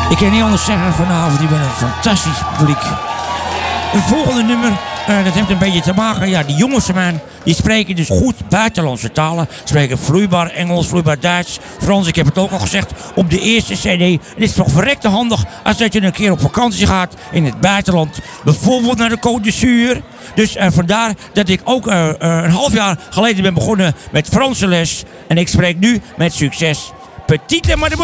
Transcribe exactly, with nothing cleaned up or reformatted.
Ik kan niet anders zeggen vanavond, je bent een fantastisch publiek. Het volgende nummer, uh, dat heeft een beetje te maken. Ja, die jongens van mij, die spreken dus goed buitenlandse talen. Spreken vloeibaar Engels, vloeibaar Duits, Frans. Ik heb het ook al gezegd op de eerste cd. Het is toch verrekte handig als dat je een keer op vakantie gaat in het buitenland. Bijvoorbeeld naar de Côte d'Azur. Dus uh, vandaar dat ik ook uh, uh, een half jaar geleden ben begonnen met Franse les. En ik spreek nu met succes. Petite mademoiselle.